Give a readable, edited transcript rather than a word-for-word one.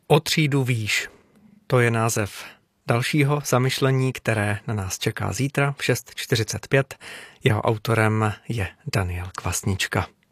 O třídu výš. To je název dalšího zamyšlení, které na nás čeká zítra v 6:45. Jeho autorem je Daniel Kvasnička.